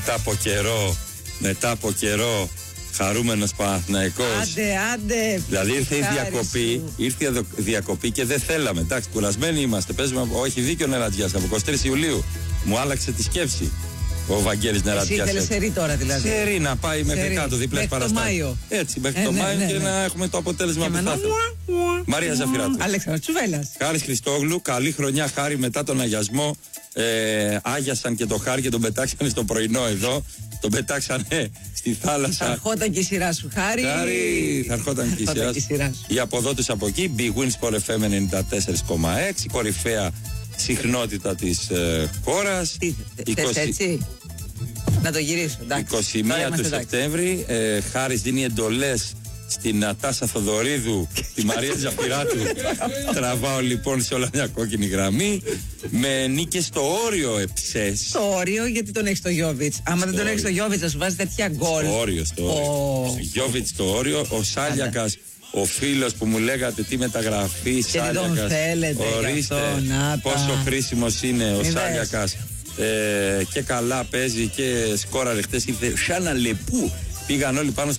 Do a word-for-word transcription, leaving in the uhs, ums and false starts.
Μετά από καιρό, μετά από καιρό, χαρούμενος Παναθηναϊκός. Άντε, άντε. Δηλαδή ήρθε η διακοπή, ήρθε η διακοπή και δεν θέλαμε. Εντάξει, κουρασμένοι είμαστε. Παίζουμε, όχι δίκιο Νερατζιάς, από εικοστή τρίτη Ιουλίου. Μου άλλαξε τη σκέψη ο Βαγγέλης Νερατζιάς. Εσύ ήθελες σερί τώρα δηλαδή. Σερί να πάει μέχρι σερί. κάτω, διπλές παραστάσεις. Έτσι, μέχρι ε, το ναι, Μάιο ναι, και ναι. να έχουμε το αποτέλεσμα που θα ήθελα. Μαρία Ζαφυράτου. Αλέξανδρος Τσουβέλλας. Χάρης Χριστόγλου, καλή χρονιά Χάρη μετά τον αγιασμό. Ε, άγιασαν και το Χάρη και τον πετάξανε στο πρωινό εδώ. Τον πετάξανε στη θάλασσα. Θα ερχόταν και η σειρά σου, Χάρη. Χάρη, θα ερχόταν και η σειρά, σειρά σου. Οι αποδότες από εκεί, Big Win Sport εφ εμ ενενήντα τέσσερα κόμμα έξι, κορυφαία συχνότητα της ε, χώρας. Τι, θες έτσι, να το γυρίσω, εντάξει. είκοσι μία του Σεπτέμβρη, ε, Χάρης δίνει εντολές στην Νατάσα Θοδωρίδου, τη Μαρία Ζαφυράτου. Τραβάω λοιπόν σε όλα μια κόκκινη γραμμή. Με νίκες στο όριο εψές. Στο όριο, γιατί τον έχει το Γιόβιτς. Άμα δεν τον έχει το Γιόβιτς, θα σου βάζει τέτοια γκολ. Στο όριο, στο όριο. Oh. Γιόβιτς στο όριο. Ο Σάλιακας, ο φίλος που μου λέγατε τι μεταγραφή, Σάλιακας. Ορίστε πόσο χρήσιμος είναι ο Σάλιακας. Ε, και καλά παίζει και σκόραρε χτες. Ήρθε σαν αλεπού. Πήγαν όλοι πάνω